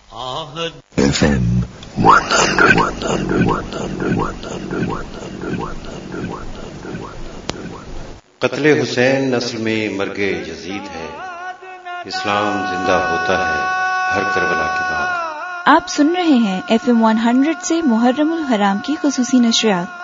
FM 100. कत्ले हुसैन नस्ल में मर्गे यजीद है, इस्लाम जिंदा होता है हर करबला के बाद। आप सुन रहे हैं FM 100 से मुहर्रमुल हराम की खुसूसी नशरियात।